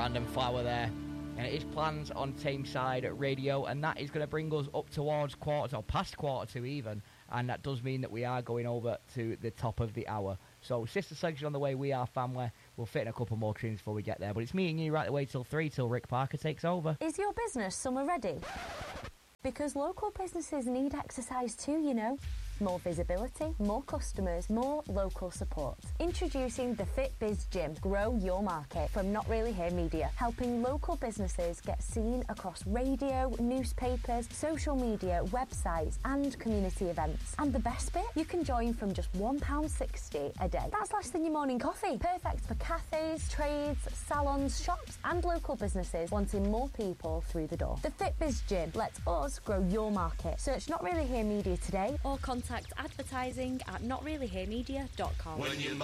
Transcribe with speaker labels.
Speaker 1: Brandon Flower there. And it is plans on Tameside Radio, and that is going to bring us up towards quarter, or past quarter to even, and that does mean that we are going over to the top of the hour. So Sister Sledge on the way, we are family. We'll fit in a couple more tunes before we get there, but it's me and you right the way till 3, till Rick Parker takes over.
Speaker 2: Is your business summer ready? Because local businesses need exercise too, you know. More visibility, more customers, more local support. Introducing the FitBiz Gym. Grow your market from Not Really Here Media, helping local businesses get seen across radio, newspapers, social media, websites and community events. And the best bit? You can join from just £1.60 a day. That's less than your morning coffee. Perfect for cafes, trades, salons, shops and local businesses wanting more people through the door. The FitBiz Gym lets us grow your market. Search Not Really Here Media today or contact advertising at notreallyheremedia.com.